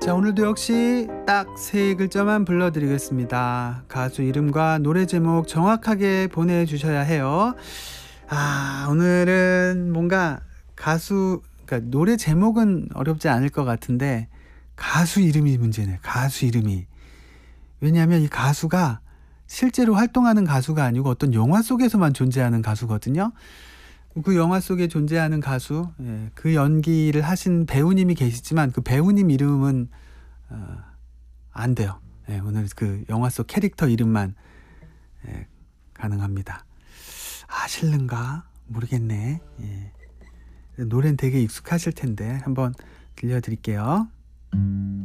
자, 오늘도 역시 딱 세 글자만 불러드리겠습니다. 가수 이름과 노래 제목 정확하게 보내주셔야 해요. 오늘은 뭔가 그러니까 노래 제목은 어렵지 않을 것 같은데 가수 이름이 문제네. 가수 이름이. 왜냐하면 이 가수가 실제로 활동하는 가수가 아니고 어떤 영화 속에서만 존재하는 가수거든요. 그 영화 속에 존재하는 가수, 그 연기를 하신 배우님이 계시지만 그 배우님 이름은 안 돼요. 오늘 그 영화 속 캐릭터 이름만 가능합니다. 실른가? 모르겠네. 노래는 되게 익숙하실 텐데 한번 들려드릴게요.